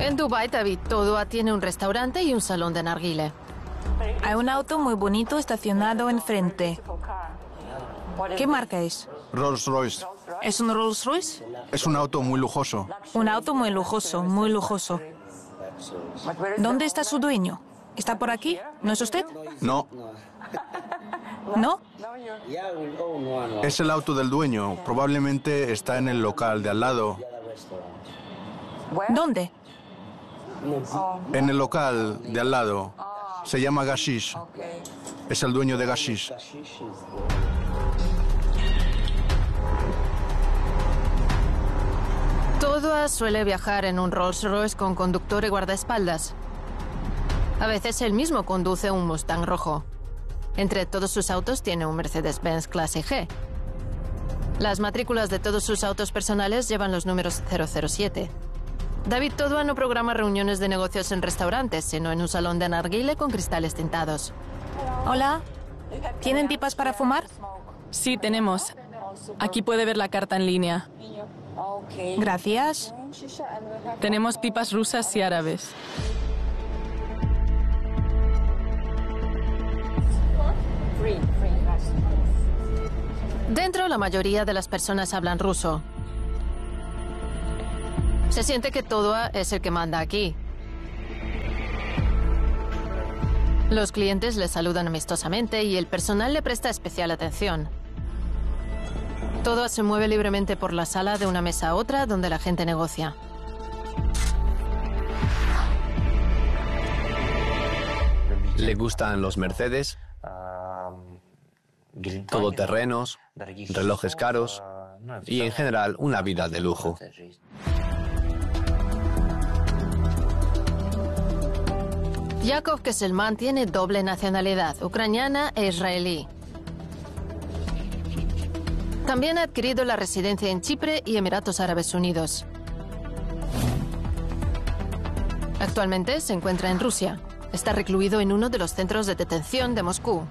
En Dubái, David Todua tiene un restaurante y un salón de narguile. Hay un auto muy bonito estacionado enfrente. ¿Qué marca es? Rolls Royce. ¿Es un Rolls Royce? Es un auto muy lujoso. Un auto muy lujoso, muy lujoso. ¿Dónde está su dueño? ¿Está por aquí? ¿No es usted? No, ¿No? es el auto del dueño. Probablemente está en el local de al lado. ¿Dónde? En el local de al lado. Se llama Gashish. Es el dueño de Gashish. Todua suele viajar en un Rolls Royce con conductor y guardaespaldas. A veces él mismo conduce un Mustang rojo. Entre todos sus autos tiene un Mercedes-Benz clase G. Las matrículas de todos sus autos personales llevan los números 007. David Todua no programa reuniones de negocios en restaurantes, sino en un salón de narguile con cristales tintados. Hola. ¿Tienen pipas para fumar? Sí, tenemos. Aquí puede ver la carta en línea. Gracias. Tenemos pipas rusas y árabes. Dentro, la mayoría de las personas hablan ruso. Se siente que Todua es el que manda aquí. Los clientes le saludan amistosamente y el personal le presta especial atención. Todua se mueve libremente por la sala de una mesa a otra donde la gente negocia. Le gustan los Mercedes, todoterrenos, relojes caros y en general una vida de lujo. Yakov Kesselman tiene doble nacionalidad, ucraniana e israelí. También ha adquirido la residencia en Chipre y Emiratos Árabes Unidos. Actualmente se encuentra en Rusia. Está recluido en uno de los centros de detención de Moscú.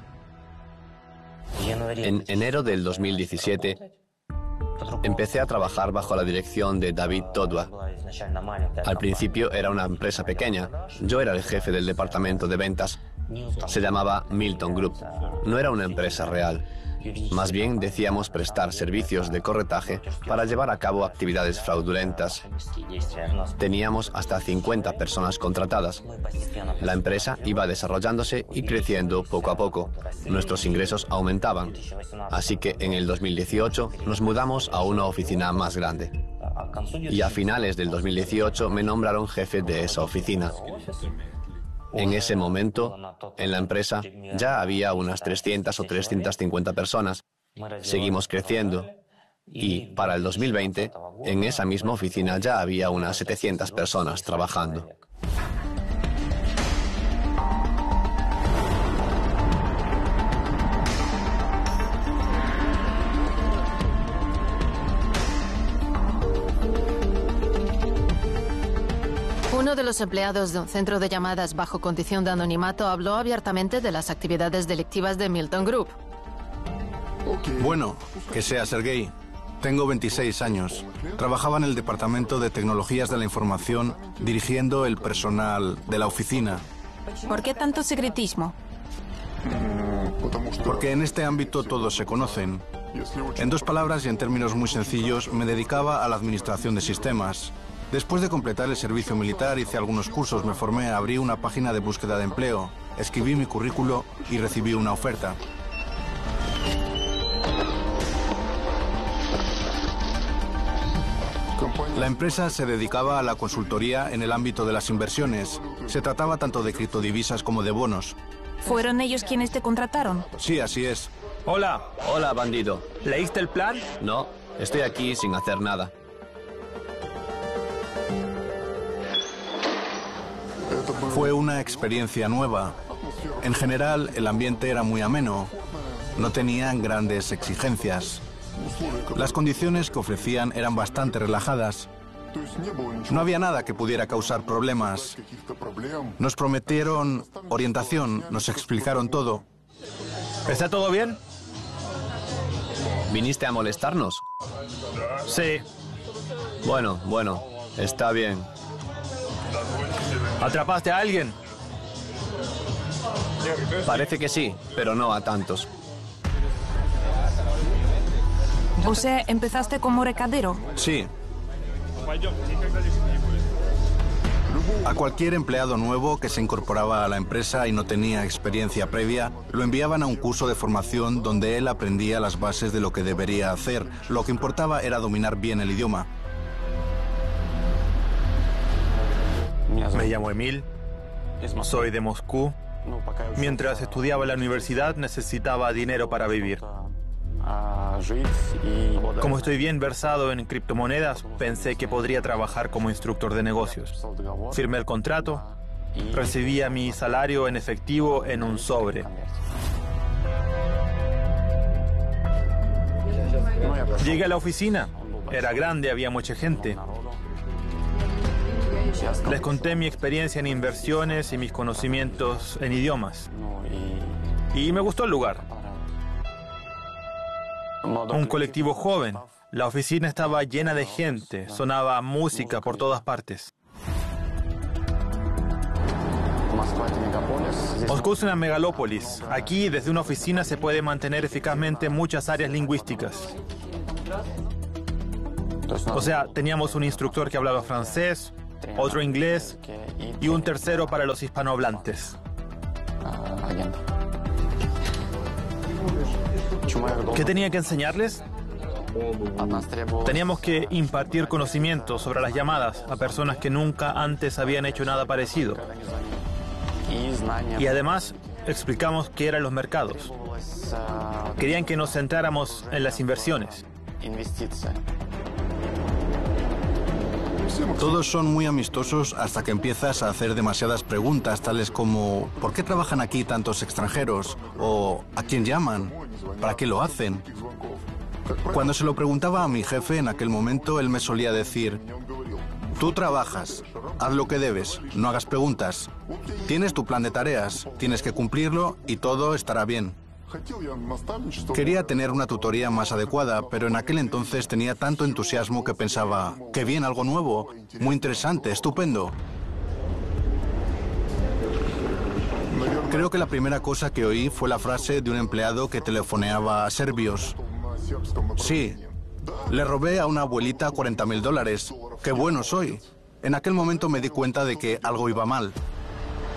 En enero del 2017, empecé a trabajar bajo la dirección de David Todua. Al principio era una empresa pequeña. Yo era el jefe del departamento de ventas. Se llamaba Milton Group. No era una empresa real. Más bien decíamos prestar servicios de corretaje para llevar a cabo actividades fraudulentas. Teníamos hasta 50 personas contratadas. La empresa iba desarrollándose y creciendo poco a poco. Nuestros ingresos aumentaban. Así que en el 2018 nos mudamos a una oficina más grande. Y a finales del 2018 me nombraron jefe de esa oficina. En ese momento, en la empresa, ya había unas 300 o 350 personas. Seguimos creciendo. Y para el 2020, en esa misma oficina ya había unas 700 personas trabajando. Uno de los empleados de un centro de llamadas bajo condición de anonimato habló abiertamente de las actividades delictivas de Milton Group. Bueno, que sea Sergei. Tengo 26 años. Trabajaba en el Departamento de Tecnologías de la Información, dirigiendo el personal de la oficina. ¿Por qué tanto secretismo? Porque en este ámbito todos se conocen. En dos palabras y en términos muy sencillos, me dedicaba a la administración de sistemas. Después de completar el servicio militar, hice algunos cursos, me formé, abrí una página de búsqueda de empleo, escribí mi currículo y recibí una oferta. La empresa se dedicaba a la consultoría en el ámbito de las inversiones. Se trataba tanto de criptodivisas como de bonos. ¿Fueron ellos quienes te contrataron? Sí, así es. Hola. Hola, bandido. ¿Leíste el plan? No, estoy aquí sin hacer nada. Fue una experiencia nueva. En general, el ambiente era muy ameno. No tenían grandes exigencias. Las condiciones que ofrecían eran bastante relajadas. No había nada que pudiera causar problemas. Nos prometieron orientación, nos explicaron todo. ¿Está todo bien? ¿Viniste a molestarnos? Sí. Bueno, está bien. ¿Atrapaste a alguien? Parece que sí, pero no a tantos. O sea, empezaste como recadero. Sí. A cualquier empleado nuevo que se incorporaba a la empresa y no tenía experiencia previa, lo enviaban a un curso de formación donde él aprendía las bases de lo que debería hacer. Lo que importaba era dominar bien el idioma. Me llamo Emil, soy de Moscú. Mientras estudiaba en la universidad necesitaba dinero para vivir. Como estoy bien versado en criptomonedas, pensé que podría trabajar como instructor de negocios. Firmé el contrato, recibía mi salario en efectivo en un sobre. Llegué a la oficina, era grande, había mucha gente. Les conté mi experiencia en inversiones y mis conocimientos en idiomas. Y me gustó el lugar. Un colectivo joven. La oficina estaba llena de gente. Sonaba música por todas partes. Moscú es una megalópolis. Aquí, desde una oficina, se puede mantener eficazmente muchas áreas lingüísticas. O sea, teníamos un instructor que hablaba francés, otro inglés y un tercero para los hispanohablantes. ¿Qué tenía que enseñarles? Teníamos que impartir conocimientos sobre las llamadas a personas que nunca antes habían hecho nada parecido. Y además explicamos qué eran los mercados. Querían que nos centráramos en las inversiones. Todos son muy amistosos hasta que empiezas a hacer demasiadas preguntas, tales como ¿por qué trabajan aquí tantos extranjeros? O ¿a quién llaman? ¿Para qué lo hacen? Cuando se lo preguntaba a mi jefe en aquel momento, él me solía decir: tú trabajas, haz lo que debes, no hagas preguntas. Tienes tu plan de tareas, tienes que cumplirlo y todo estará bien. Quería tener una tutoría más adecuada, pero en aquel entonces tenía tanto entusiasmo que pensaba: ¡qué bien, algo nuevo! Muy interesante, estupendo. Creo que la primera cosa que oí fue la frase de un empleado que telefoneaba a serbios. Sí, le robé a una abuelita $40.000. ¡Qué bueno soy! En aquel momento me di cuenta de que algo iba mal.